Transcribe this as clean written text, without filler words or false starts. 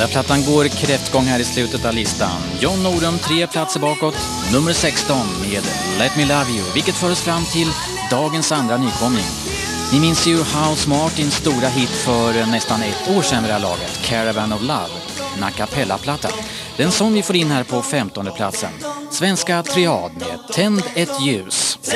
där plattan går kräftgång här i slutet av listan. John Norum 3 platser bakåt, nummer 16 med Let Me Love You, vilket för oss fram till dagens andra nykomling. Ni minns ju House Martins stora hit för nästan ett år sedan vid det här laget, Caravan of Love, en a cappella-platta. Den som vi får in här på 15:e platsen. Svenska Triad med Tänd ett ljus.